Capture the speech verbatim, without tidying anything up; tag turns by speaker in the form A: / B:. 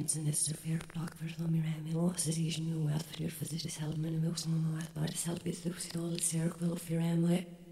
A: Sinister Fair Block Verslo Mirami Losses Asian New Wealth for your physician Helman Wilson Moat by the Selby Lucy All the Circle of your Amway.